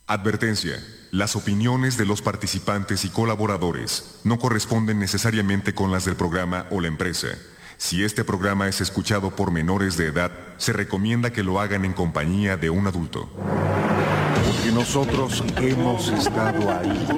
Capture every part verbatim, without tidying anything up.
Advertencia. Las opiniones de los participantes y colaboradores no corresponden necesariamente con las del programa o la empresa. Si este programa es escuchado por menores de edad, se recomienda que lo hagan en compañía de un adulto. Porque nosotros hemos estado ahí.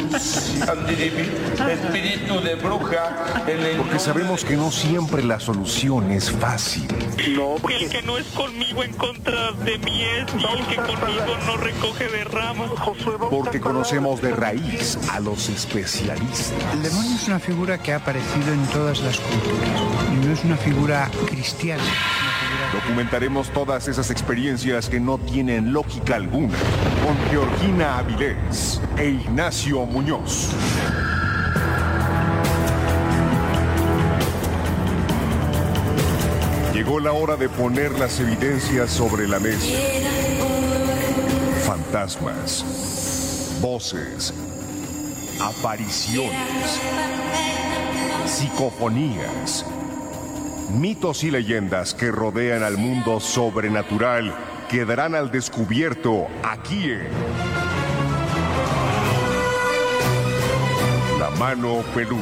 Espíritu de bruja. Porque sabemos que no siempre la solución es fácil. No, porque... El que no es conmigo en contra de mí es, y el que conmigo no recoge de ramas. Porque conocemos de raíz a los especialistas. El demonio es una figura que ha aparecido en todas las culturas. Y no es una figura cristiana. Documentaremos todas esas experiencias que no tienen lógica alguna con Georgina Avilés e Ignacio Muñoz. Llegó la hora de poner las evidencias sobre la mesa. Fantasmas, voces, apariciones, psicofonías, mitos y leyendas que rodean al mundo sobrenatural quedarán al descubierto aquí en La Mano Peluda.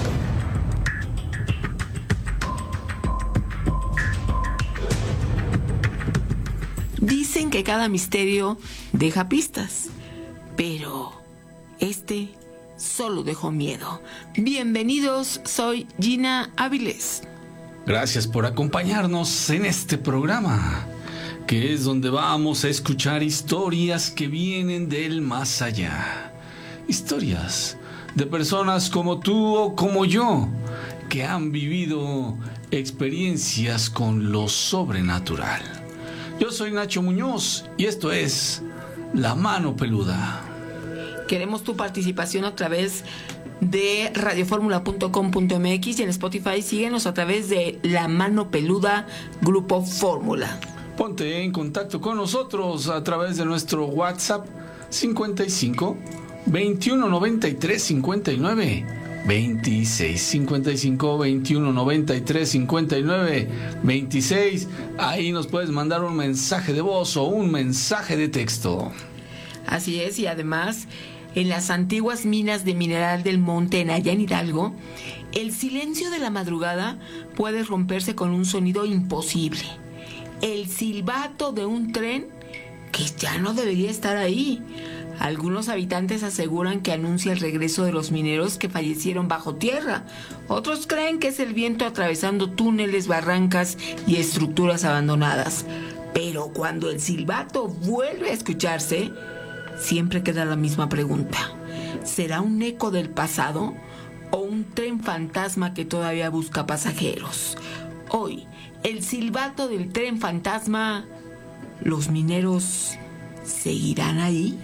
Dicen que cada misterio deja pistas, pero este solo dejó miedo. Bienvenidos, soy Gina Avilés. Gracias por acompañarnos en este programa, que es donde vamos a escuchar historias que vienen del más allá. Historias de personas como tú o como yo, que han vivido experiencias con lo sobrenatural. Yo soy Nacho Muñoz y esto es La Mano Peluda. Queremos tu participación a través de radioformula punto com punto m x y en Spotify síguenos a través de La Mano Peluda Grupo Fórmula. Ponte en contacto con nosotros a través de nuestro WhatsApp cincuenta y cinco, veintiuno noventa y tres, cincuenta y nueve, veintiséis, cincuenta y cinco, veintiuno noventa y tres, cincuenta y nueve, veintiséis. Ahí nos puedes mandar un mensaje de voz o un mensaje de texto. Así es, y además, en las antiguas minas de mineral del monte en allá en Hidalgo, el silencio de la madrugada puede romperse con un sonido imposible. El silbato de un tren que ya no debería estar ahí. Algunos habitantes aseguran que anuncia el regreso de los mineros que fallecieron bajo tierra. Otros creen que es el viento atravesando túneles, barrancas y estructuras abandonadas. Pero cuando el silbato vuelve a escucharse, siempre queda la misma pregunta. ¿Será un eco del pasado o un tren fantasma que todavía busca pasajeros? Hoy, el silbato del tren fantasma, ¿los mineros seguirán ahí?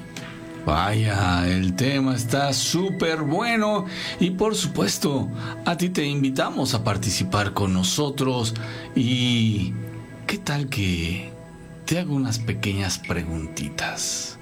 Vaya, el tema está súper bueno y por supuesto, a ti te invitamos a participar con nosotros. Y ¿qué tal que te hago unas pequeñas preguntitas?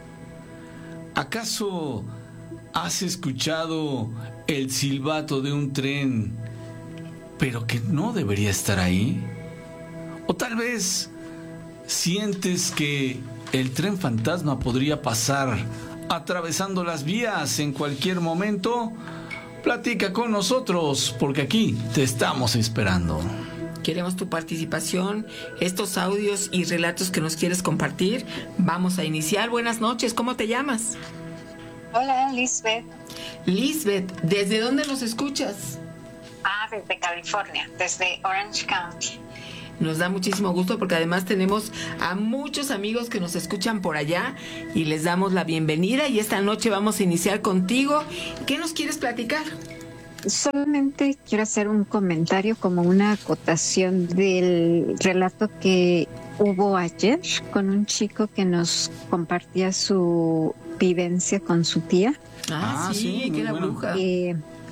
¿Acaso has escuchado el silbato de un tren, pero que no debería estar ahí? ¿O tal vez sientes que el tren fantasma podría pasar atravesando las vías en cualquier momento? Platica con nosotros, porque aquí te estamos esperando. Queremos tu participación, estos audios y relatos que nos quieres compartir. Vamos a iniciar. Buenas noches, ¿cómo te llamas? Hola, Lisbeth. Lisbeth, ¿desde dónde nos escuchas? Ah, desde California, desde Orange County. Nos da muchísimo gusto porque además tenemos a muchos amigos que nos escuchan por allá y les damos la bienvenida. Y esta noche vamos a iniciar contigo. ¿Qué nos quieres platicar? Solamente quiero hacer un comentario como una acotación del relato que hubo ayer con un chico que nos compartía su vivencia con su tía. Ah, ah sí, sí, que era bueno. bruja. Eh,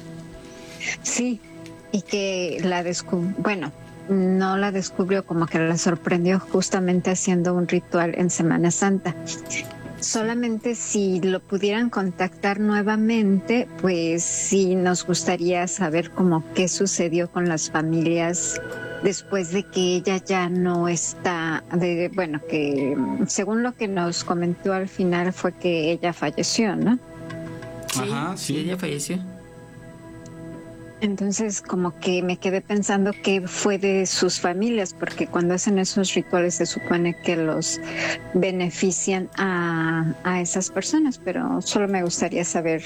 sí, y que la descubrió, bueno, no la descubrió, como que la sorprendió justamente haciendo un ritual en Semana Santa. Solamente si lo pudieran contactar nuevamente, pues sí nos gustaría saber como qué sucedió con las familias después de que ella ya no está, de, bueno, que según lo que nos comentó al final fue que ella falleció, ¿no? Sí, Ajá, sí. sí, ella falleció. Entonces como que me quedé pensando que fue de sus familias, porque cuando hacen esos rituales se supone que los benefician a, a esas personas, pero solo me gustaría saber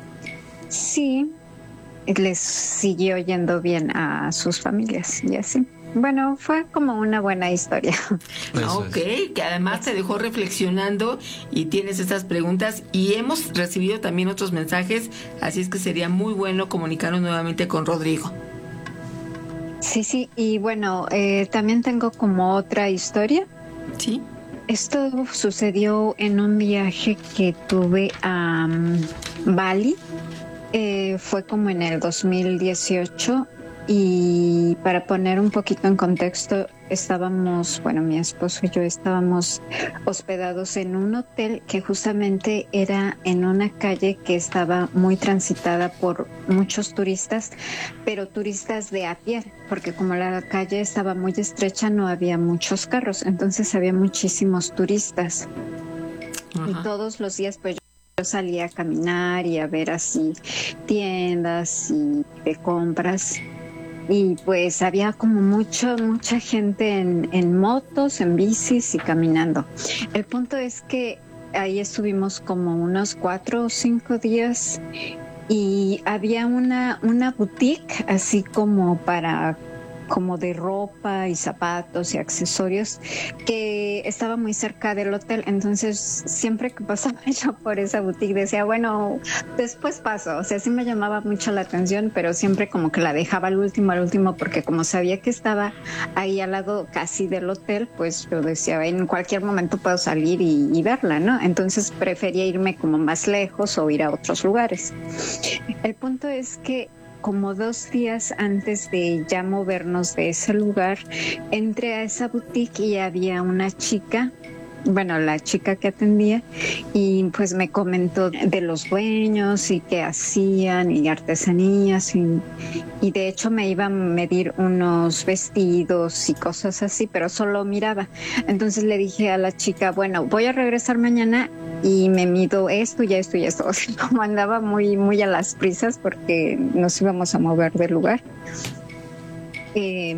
si les siguió yendo bien a sus familias y así. Bueno, fue como una buena historia. Ah, ok, que además te dejó reflexionando y tienes estas preguntas y hemos recibido también otros mensajes, así es que sería muy bueno comunicarnos nuevamente con Rodrigo. Sí, sí, y bueno, eh, también tengo como otra historia. Sí. Esto sucedió en un viaje que tuve a um, Bali, eh, fue como en el dos mil dieciocho. Y para poner un poquito en contexto, estábamos, bueno, mi esposo y yo estábamos hospedados en un hotel que justamente era en una calle que estaba muy transitada por muchos turistas, pero turistas de a pie, porque como la calle estaba muy estrecha no había muchos carros, entonces había muchísimos turistas. Ajá. Y todos los días pues yo salía a caminar y a ver así tiendas y de compras. Y pues había como mucha, mucha gente en, en motos, en bicis y caminando. El punto es que ahí estuvimos como unos cuatro o cinco días y había una, una boutique así como para como de ropa y zapatos y accesorios que estaba muy cerca del hotel, entonces siempre que pasaba yo por esa boutique decía, bueno, después paso, o sea, sí me llamaba mucho la atención, pero siempre como que la dejaba al último, al último, porque como sabía que estaba ahí al lado casi del hotel, pues yo decía, en cualquier momento puedo salir y, y verla, ¿no? Entonces prefería irme como más lejos o ir a otros lugares. El punto es que como dos días antes de ya movernos de ese lugar, entré a esa boutique y había una chica, bueno, la chica que atendía, y pues me comentó de los dueños y qué hacían y artesanías y, y de hecho me iba a medir unos vestidos y cosas así, pero solo miraba. Entonces le dije a la chica, bueno, voy a regresar mañana y me mido esto y esto y esto. O sea, como andaba muy, muy a las prisas porque nos íbamos a mover del lugar. Eh,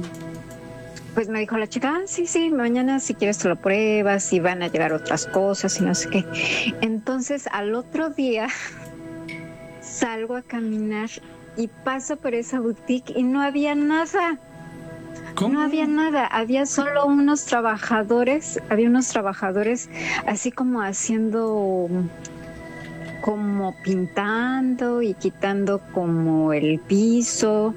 Pues me dijo la chica, ah, sí, sí, mañana si quieres te lo pruebas y van a llegar otras cosas y no sé qué. Entonces al otro día salgo a caminar y paso por esa boutique y no había nada. ¿Cómo? No había nada, había solo unos trabajadores, había unos trabajadores así como haciendo, como pintando y quitando como el piso.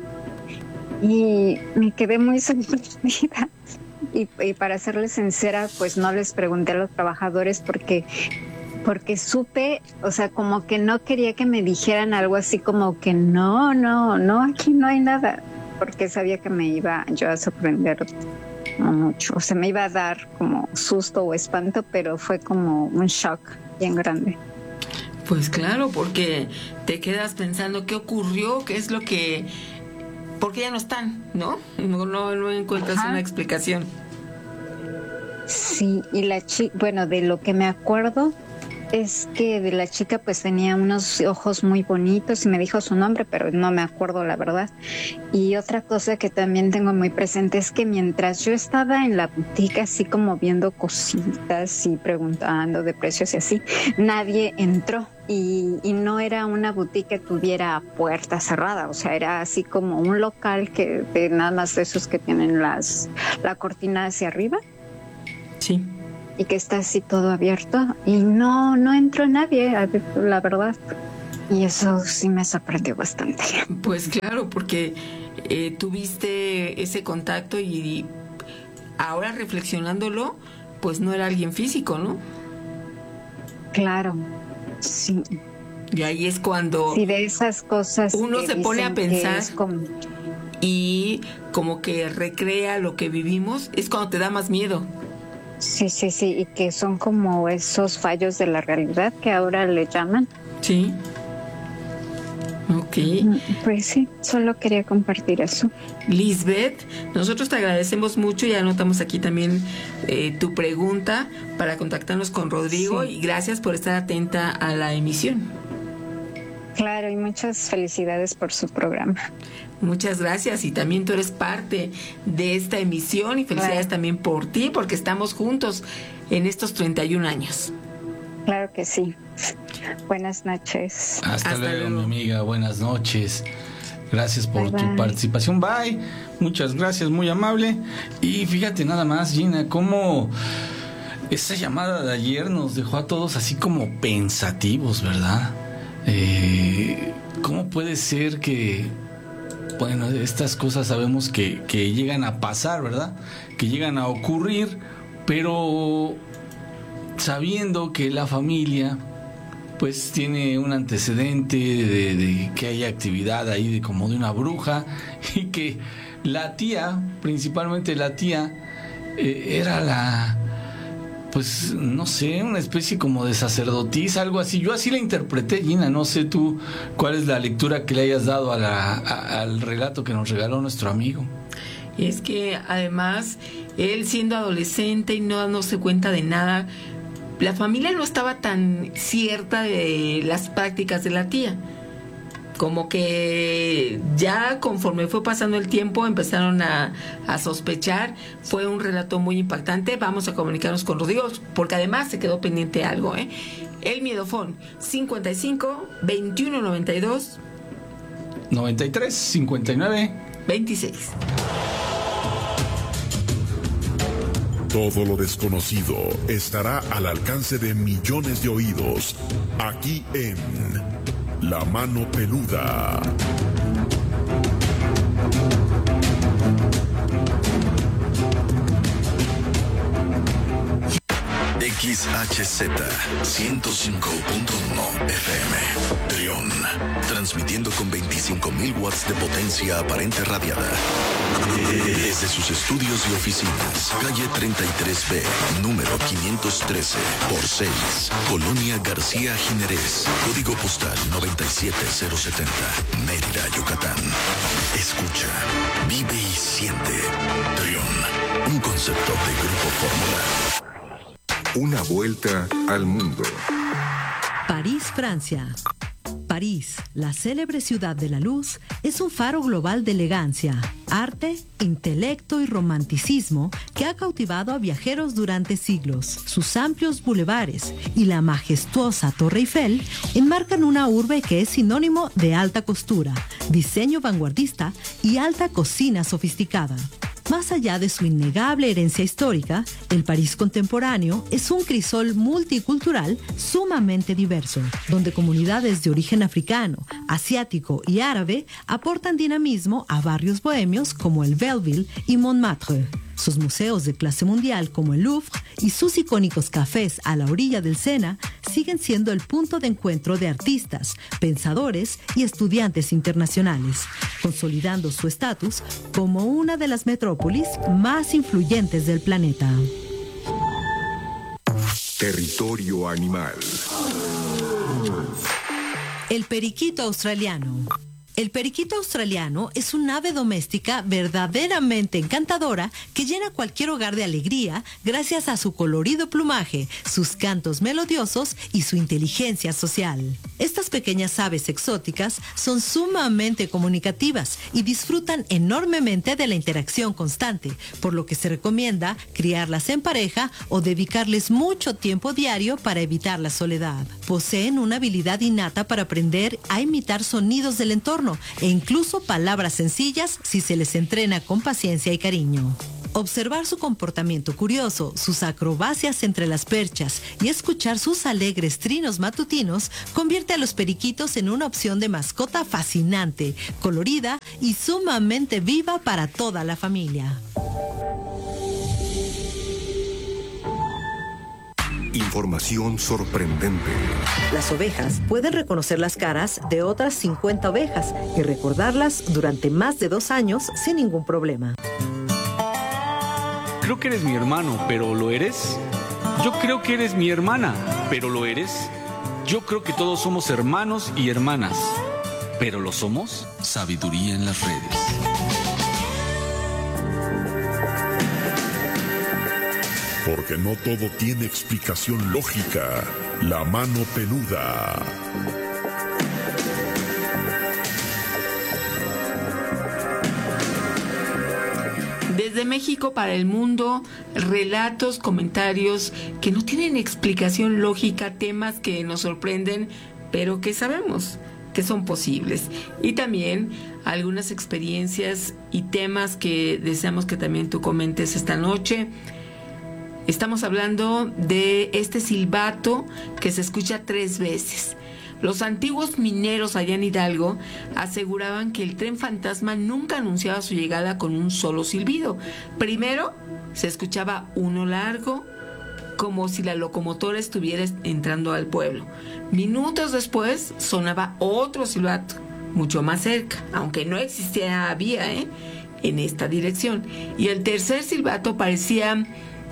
Y me quedé muy sorprendida y, y para serles sincera pues no les pregunté a los trabajadores porque porque supe, o sea, como que no quería que me dijeran algo así como que no, no, no, aquí no hay nada, porque sabía que me iba yo a sorprender mucho, o sea, me iba a dar como susto o espanto, pero fue como un shock bien grande. Pues claro, porque te quedas pensando qué ocurrió, qué es lo que... porque ya no están, ¿no? No, no, no encuentras Ajá. una explicación. Sí, y la chica, bueno, de lo que me acuerdo es que de la chica pues tenía unos ojos muy bonitos y me dijo su nombre, pero no me acuerdo la verdad. Y otra cosa que también tengo muy presente es que mientras yo estaba en la boutique así como viendo cositas y preguntando de precios y así, nadie entró. Y, y no era una boutique que tuviera puerta cerrada, o sea, era así como un local que de nada más de esos que tienen las la cortina hacia arriba. Sí. Y que está así todo abierto y no no entró nadie, la verdad. Y eso sí me sorprendió bastante. Pues claro, porque eh, tuviste ese contacto y ahora reflexionándolo, pues no era alguien físico, ¿no? Claro. Sí. Y ahí es cuando sí, de esas cosas uno se pone a pensar como... y como que recrea lo que vivimos, es cuando te da más miedo. Sí, sí, sí, y que son como esos fallos de la realidad que ahora le llaman. Sí. Ok. Pues sí, solo quería compartir eso. Lisbeth, nosotros te agradecemos mucho y anotamos aquí también eh, tu pregunta para contactarnos con Rodrigo, sí. Y gracias por estar atenta a la emisión. Claro, y muchas felicidades por su programa. Muchas gracias, y también tú eres parte de esta emisión y felicidades claro. También por ti, porque estamos juntos en estos treinta y un años. Claro que sí. Buenas noches. Hasta, Hasta luego, luego, mi amiga. Buenas noches. Gracias por bye, tu bye. participación. Bye. Muchas gracias, muy amable. Y fíjate nada más, Gina, cómo esa llamada de ayer nos dejó a todos así como pensativos, ¿verdad? Eh, ¿Cómo puede ser que, bueno, estas cosas sabemos que, que llegan a pasar, ¿verdad? Que llegan a ocurrir, pero sabiendo que la familia pues tiene un antecedente de, de que hay actividad ahí de como de una bruja, y que la tía, principalmente la tía, eh, era la, pues no sé, una especie como de sacerdotisa, algo así. Yo así la interpreté, Gina. No sé tú cuál es la lectura que le hayas dado a la, a, al relato que nos regaló nuestro amigo. Es que además él, siendo adolescente y no dándose cuenta de nada, la familia no estaba tan cierta de las prácticas de la tía. Como que ya conforme fue pasando el tiempo empezaron a, a sospechar. Fue un relato muy impactante. Vamos a comunicarnos con Rodrigo, porque además se quedó pendiente algo, ¿eh? El miedofón cincuenta y cinco, veintiuno noventa y dos, noventa y tres, cincuenta y nueve, veintiséis. Todo lo desconocido estará al alcance de millones de oídos, aquí en La Mano Peluda. X H Z ciento cinco punto uno F M Trión, transmitiendo con veinticinco mil watts de potencia aparente radiada desde sus estudios y oficinas, calle treinta y tres B, número quinientos trece por seis, Colonia García Jiménez, código postal noventa y siete cero setenta, Mérida, Yucatán. Escucha, vive y siente. Trión, un concepto de Grupo Fórmula. Una vuelta al mundo. París, Francia. París, la célebre ciudad de la luz, es un faro global de elegancia, arte, intelecto y romanticismo que ha cautivado a viajeros durante siglos. Sus amplios bulevares y la majestuosa Torre Eiffel enmarcan una urbe que es sinónimo de alta costura, diseño vanguardista y alta cocina sofisticada. Más allá de su innegable herencia histórica, el París contemporáneo es un crisol multicultural sumamente diverso, donde comunidades de origen africano, asiático y árabe aportan dinamismo a barrios bohemios como el Belleville y Montmartre. Sus museos de clase mundial como el Louvre y sus icónicos cafés a la orilla del Sena siguen siendo el punto de encuentro de artistas, pensadores y estudiantes internacionales, consolidando su estatus como una de las metrópolis más influyentes del planeta. Territorio animal. El periquito australiano. El periquito australiano es un ave doméstica verdaderamente encantadora que llena cualquier hogar de alegría gracias a su colorido plumaje, sus cantos melodiosos y su inteligencia social. Estas pequeñas aves exóticas son sumamente comunicativas y disfrutan enormemente de la interacción constante, por lo que se recomienda criarlas en pareja o dedicarles mucho tiempo diario para evitar la soledad. Poseen una habilidad innata para aprender a imitar sonidos del entorno e incluso palabras sencillas si se les entrena con paciencia y cariño. Observar su comportamiento curioso, sus acrobacias entre las perchas y escuchar sus alegres trinos matutinos convierte a los periquitos en una opción de mascota fascinante, colorida y sumamente viva para toda la familia. Información sorprendente. Las ovejas pueden reconocer las caras de otras cincuenta ovejas y recordarlas durante más de dos años sin ningún problema. Creo que eres mi hermano, pero ¿lo eres? Yo creo que eres mi hermana, pero ¿lo eres? Yo creo que todos somos hermanos y hermanas. pero lo somos. Sabiduría en las redes. Porque no todo tiene explicación lógica. La mano peluda. Desde México para el mundo, relatos, comentarios que no tienen explicación lógica, temas que nos sorprenden, pero que sabemos que son posibles. Y también algunas experiencias y temas que deseamos que también tú comentes esta noche. Estamos hablando de este silbato que se escucha tres veces. Los antiguos mineros allá en Hidalgo aseguraban que el tren fantasma nunca anunciaba su llegada con un solo silbido. Primero se escuchaba uno largo, como si la locomotora estuviera entrando al pueblo. Minutos después sonaba otro silbato, mucho más cerca, aunque no existía vía ¿eh? en esta dirección. Y el tercer silbato parecía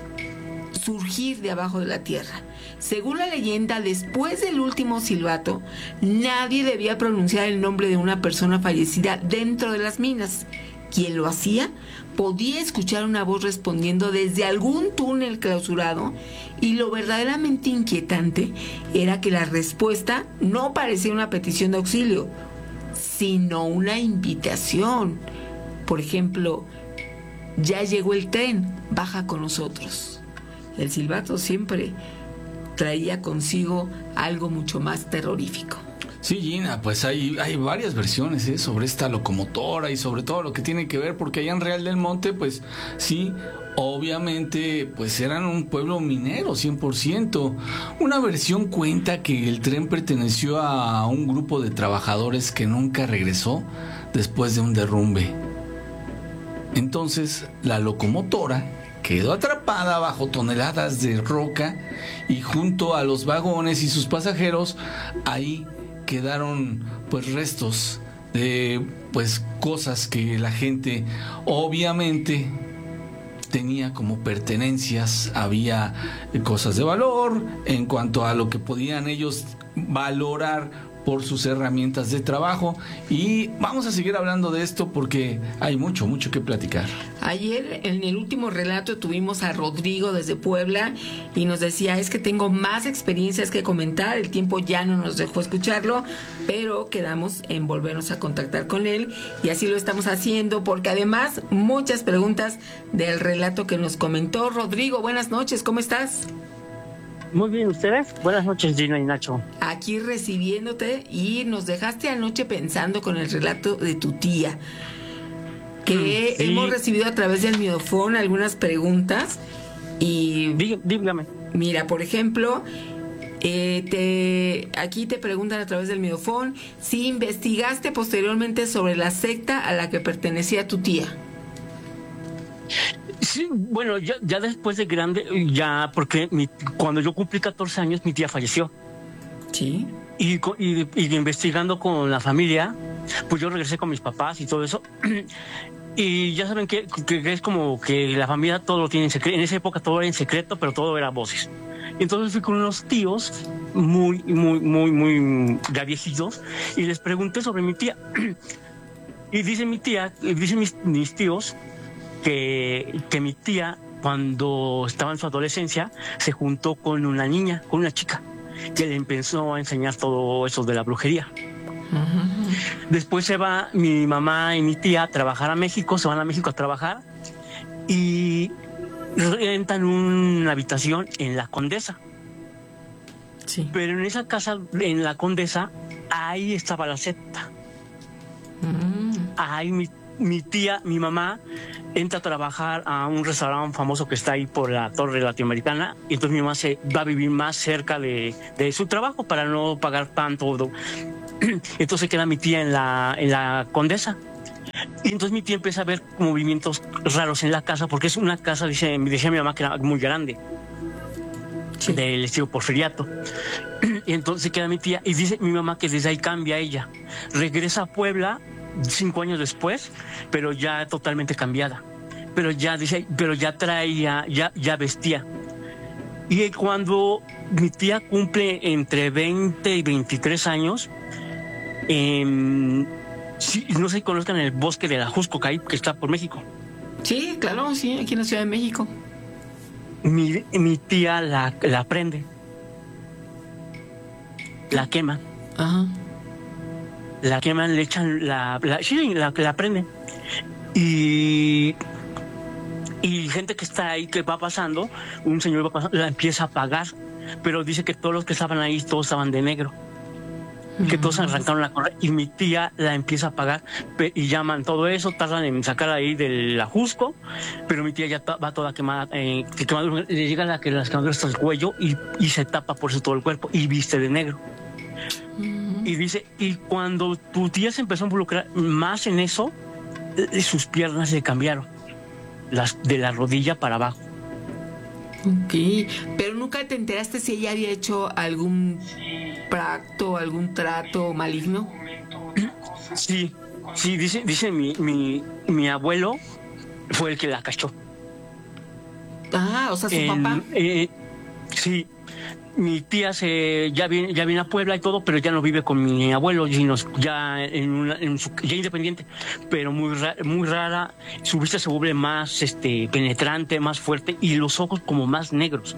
surgir de abajo de la tierra. Según la leyenda, después del último silbato, nadie debía pronunciar el nombre de una persona fallecida dentro de las minas. Quien lo hacía podía escuchar una voz respondiendo desde algún túnel clausurado, y lo verdaderamente inquietante era que la respuesta no parecía una petición de auxilio, sino una invitación. Por ejemplo, ya llegó el tren, baja con nosotros. El silbato siempre traía consigo algo mucho más terrorífico. Sí, Gina, pues hay, hay varias versiones ¿eh? sobre esta locomotora y sobre todo lo que tiene que ver, porque allá en Real del Monte, pues sí, obviamente, pues eran un pueblo minero, cien por ciento. Una versión cuenta que el tren perteneció a un grupo de trabajadores que nunca regresó después de un derrumbe. Entonces, la locomotora quedó atrapada bajo toneladas de roca y junto a los vagones y sus pasajeros, ahí quedaron pues restos de pues cosas que la gente obviamente tenía como pertenencias. Había cosas de valor en cuanto a lo que podían ellos valorar por sus herramientas de trabajo, y vamos a seguir hablando de esto porque hay mucho, mucho que platicar. Ayer en el último relato tuvimos a Rodrigo desde Puebla y nos decía, es que tengo más experiencias que comentar, el tiempo ya no nos dejó escucharlo, pero quedamos en volvernos a contactar con él, y así lo estamos haciendo porque además muchas preguntas del relato que nos comentó. Rodrigo, buenas noches, ¿cómo estás? Muy bien, ¿ustedes? Buenas noches, Gina y Nacho. Aquí recibiéndote, y nos dejaste anoche pensando con el relato de tu tía, que sí. Hemos recibido a través del Midofón algunas preguntas y... Dí, dígame. Mira, por ejemplo, eh, te, aquí te preguntan a través del Midofón si investigaste posteriormente sobre la secta a la que pertenecía tu tía. Sí, bueno, ya, ya después de grande, ya, porque mi, cuando yo cumplí catorce años, mi tía falleció. Sí. Y, y, y investigando con la familia, pues yo regresé con mis papás y todo eso. Y ya saben que, que es como que la familia todo lo tiene en secreto. En esa época todo era en secreto, pero todo era voces. Y entonces fui con unos tíos muy, muy, muy, muy ya viejitos y les pregunté sobre mi tía. Y dice mi tía, dicen mis, mis tíos, Que, que mi tía, cuando estaba en su adolescencia, se juntó con una niña, con una chica, que le empezó a enseñar todo eso de la brujería. Uh-huh. Después se va mi mamá y mi tía a trabajar a México, se van a México a trabajar y rentan una habitación en la Condesa. Sí. Pero en esa casa, en la Condesa, ahí estaba la secta. Uh-huh. Ahí mi, mi tía, mi mamá, entra a trabajar a un restaurante famoso que está ahí por la Torre Latinoamericana, y entonces mi mamá se va a vivir más cerca de, de su trabajo para no pagar tanto. Entonces queda mi tía en la, en la Condesa. Y entonces mi tía empieza a ver movimientos raros en la casa, porque es una casa, dice, decía mi mamá, que era muy grande, sí, del estilo porfiriato. Y entonces queda mi tía, y dice mi mamá que desde ahí cambia ella. Regresa a Puebla cinco años después, pero ya totalmente cambiada. Pero ya dice, pero ya traía, ya, ya vestía. Y cuando mi tía cumple entre veinte y veintitrés años, en, sí, no sé si conozcan el bosque de la Jusco-Caí, que está por México. Sí, claro, sí, aquí en la Ciudad de México. Mi, mi tía la, la prende, la queman. Ajá. La queman, le echan la, la sí, la, la prenden. Y y gente que está ahí, que va pasando, un señor va pasando, la empieza a apagar, pero dice que todos los que estaban ahí, todos estaban de negro. Que todos arrancaron la correa y mi tía la empieza a apagar y llaman todo eso, tardan en sacar ahí del ajusco, pero mi tía ya va toda quemada, eh, que quemadura, le llega la, que las quemaduras hasta el cuello y, y se tapa por eso todo el cuerpo y viste de negro. Uh-huh. Y dice, y cuando tu tía se empezó a involucrar más en eso, sus piernas se cambiaron, las de la rodilla para abajo. Ok, pero nunca te enteraste si ella había hecho algún pacto, algún trato maligno. Sí, sí, dice, dice mi, mi, mi abuelo fue el que la cachó. Ah, o sea, su en, papá. Eh, sí, mi tía se ya viene, ya viene a Puebla y todo, pero ya no vive con mi abuelo, sino ya en una, en su, ya independiente, pero muy ra, muy rara. Su vista se vuelve más este penetrante, más fuerte y los ojos como más negros.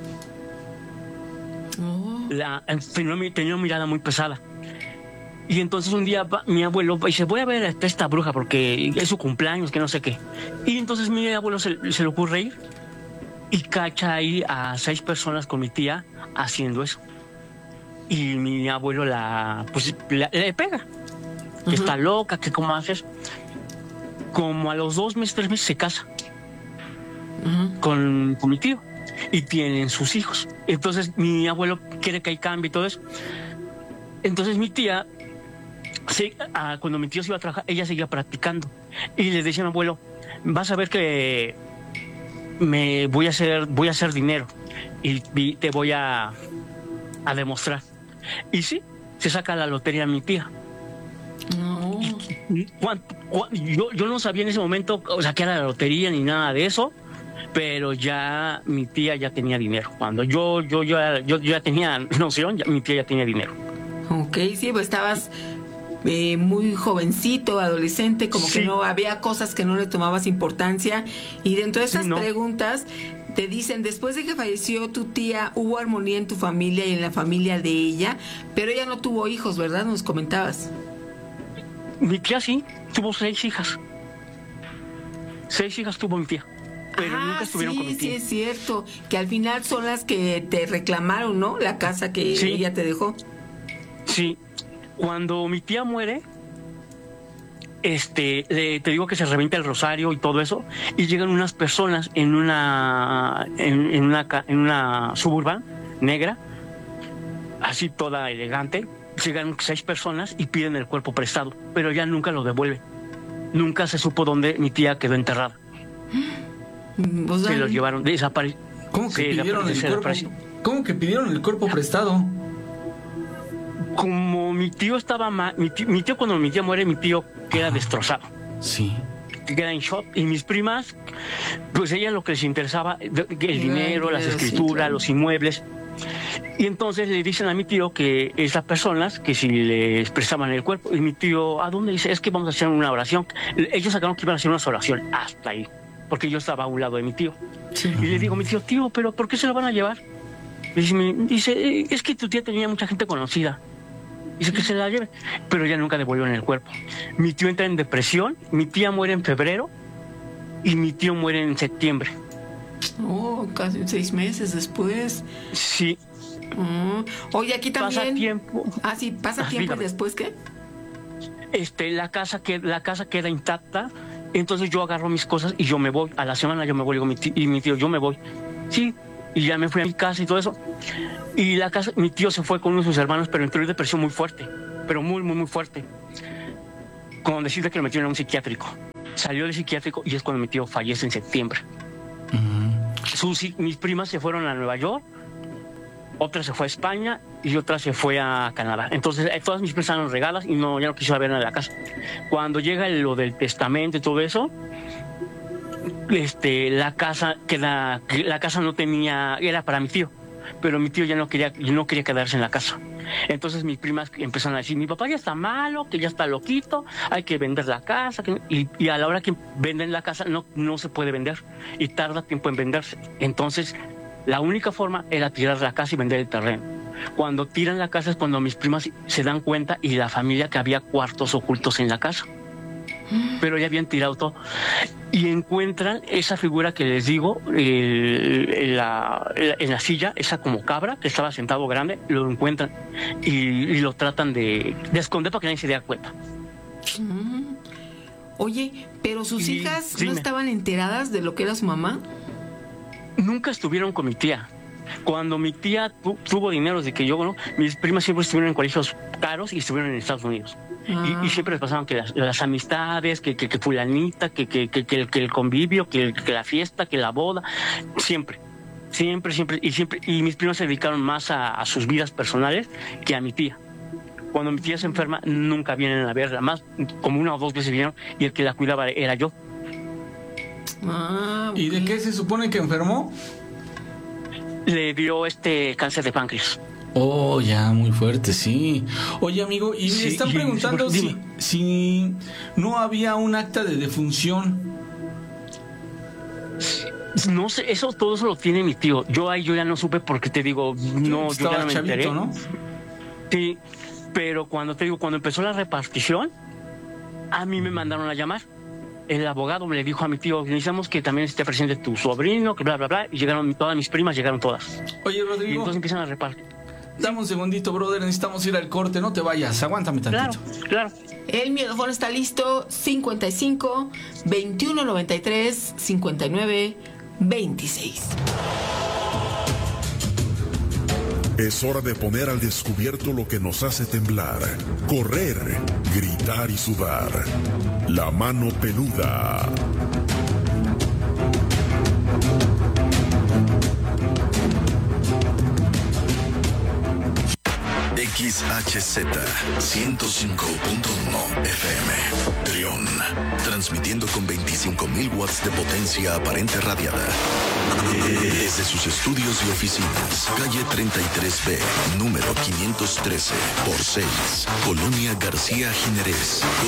Oh. La, tenía, tenía una mirada muy pesada. Y entonces un día va, mi abuelo va y dice, voy a ver a esta bruja porque es su cumpleaños, que no sé qué. Y entonces mi abuelo se, se le ocurre ir y cacha ahí a seis personas con mi tía haciendo eso. Y mi abuelo la pues la, le pega. Que uh-huh. Está loca, que cómo haces. Como a los dos meses, tres meses se casa uh-huh. con, con mi tío. Y tienen sus hijos. Entonces mi abuelo quiere que hay cambio y todo eso. Entonces mi tía, sí, ah, cuando mi tío se iba a trabajar, ella seguía practicando. Y le decía a mi abuelo, vas a ver que me voy a hacer, voy a hacer dinero. Y, y te voy a, a demostrar. Y sí, se saca la lotería mi tía. No. Y, ¿cuánto, cuánto, yo, yo no sabía en ese momento, o sea, que era la lotería ni nada de eso. Pero ya mi tía ya tenía dinero. Cuando yo yo yo, yo, yo ya tenía noción, ya, mi tía ya tenía dinero. Ok, sí, pues estabas eh, muy jovencito, adolescente, como sí. que no había cosas que no le tomabas importancia. Y dentro de esas sí, no. preguntas te dicen, después de que falleció tu tía, hubo armonía en tu familia y en la familia de ella, pero ella no tuvo hijos, ¿verdad? Nos comentabas. Mi tía sí, tuvo seis hijas. Seis hijas tuvo mi tía. Pero ah, nunca estuvieron sí, con mi tía. Sí, es cierto, que al final son las que te reclamaron, ¿no? La casa que sí. ella te dejó. Sí, cuando mi tía muere, este, eh, te digo que se revienta el rosario y todo eso, y llegan unas personas en una, en, en una, en una suburban negra, así toda elegante, llegan seis personas y piden el cuerpo prestado, pero ya nunca lo devuelven. Nunca se supo dónde mi tía quedó enterrada. ¿Vos se los llevaron, desaparecieron. ¿Cómo que sí, pidieron el cuerpo? ¿Cómo que pidieron el cuerpo prestado? Como mi tío estaba mal, mi tío, mi tío cuando mi tía muere, mi tío queda destrozado. Sí. Queda en shock. Y mis primas, pues ella lo que les interesaba, el dinero, las escrituras, sí, claro. los inmuebles. Y entonces le dicen a mi tío que esas personas, que si les prestaban el cuerpo, y mi tío, ¿a dónde? Dice, es que vamos a hacer una oración. Ellos sacaron que iban a hacer una oración hasta ahí, porque yo estaba a un lado de mi tío. Sí. Y le digo a mi tío, tío, ¿pero por qué se lo van a llevar? Dice, dice, es que tu tía tenía mucha gente conocida. Dice que se la lleve, pero ya nunca devolvieron el cuerpo. Mi tío entra en depresión, mi tía muere en febrero y mi tío muere en septiembre. Oh, casi seis meses después. Sí. Mm. Oye, aquí también. Pasa tiempo. Ah, sí, pasa ah, tiempo dígame. ¿Y después qué? Este, la casa que la casa queda intacta. Entonces yo agarro mis cosas y yo me voy. A la semana yo me voy, digo, mi tío, y mi tío, yo me voy. Sí. Y ya me fui a mi casa y todo eso. Y la casa, mi tío se fue con uno de sus hermanos, pero entró en depresión muy fuerte. Pero muy, muy, muy fuerte. Como decirte que lo metieron en un psiquiátrico. Salió del psiquiátrico y es cuando mi tío fallece en septiembre. Uh-huh. Sus, mis primas se fueron a Nueva York, otra se fue a España y otra se fue a Canadá. Entonces todas mis primas estaban regadas y no, ya no quise ver nada de la casa. Cuando llega lo del testamento y todo eso, este, la casa que la, la casa no tenía, era para mi tío, pero mi tío ya no quería, no quería quedarse en la casa. Entonces mis primas empezaron a decir, mi papá ya está malo, que ya está loquito, hay que vender la casa, que... y, y a la hora que venden la casa no, no se puede vender y tarda tiempo en venderse. Entonces la única forma era tirar la casa y vender el terreno. Cuando tiran la casa es cuando mis primas se dan cuenta y la familia que había cuartos ocultos en la casa. Pero ya habían tirado todo. Y encuentran esa figura que les digo, el, en, la, en la silla, esa como cabra que estaba sentado grande, lo encuentran y, y lo tratan de, de esconder para que nadie se dé cuenta. Mm. Oye, pero sus Y, hijas dime. no estaban enteradas de lo que era su mamá. Nunca estuvieron con mi tía. Cuando mi tía tu, tuvo dinero desde que yo, ¿no? Mis primas siempre estuvieron en colegios caros y estuvieron en Estados Unidos. Ah. Y, y siempre les pasaban que las, las amistades, que, que, que fulanita, que, que, que, que, el, que el convivio, que, que la fiesta, que la boda, siempre, siempre, siempre, y siempre, y mis primas se dedicaron más a, a sus vidas personales que a mi tía. Cuando mi tía se enferma, nunca vienen a verla, más como una o dos veces vinieron, y el que la cuidaba era yo. Ah, ¿Y de qué se supone que enfermó? Le dio este cáncer de páncreas. Oh, ya, muy fuerte, sí. Oye, amigo, y Sí, me están y- preguntando si, dime. si no había un acta de defunción. No sé, eso todo eso lo tiene mi tío. Yo ahí yo ya no supe porque te digo, no, yo Estaba ya no me chavito, enteré. ¿no? Sí, pero cuando te digo, cuando empezó la repartición, a mí me mandaron a llamar. El abogado me le dijo a mi tío, necesitamos que también esté presente tu sobrino, que bla, bla, bla. Y llegaron todas mis primas, llegaron todas. Oye, Y Rodrigo, entonces empiezan a repartir. dame un segundito, brother, necesitamos ir al corte, no te vayas, aguántame Claro, tantito. claro. El micrófono está listo. cincuenta y cinco, veintiuno noventa y tres, cincuenta y nueve, veintiséis. Es hora de poner al descubierto lo que nos hace temblar, correr, gritar y sudar. La mano peluda. X H Z ciento cinco punto uno F M. Trión. Transmitiendo con veinticinco mil watts de potencia aparente radiada. Desde sus estudios y oficinas. Calle treinta y tres B, número quinientos trece por seis. Colonia García Jiménez.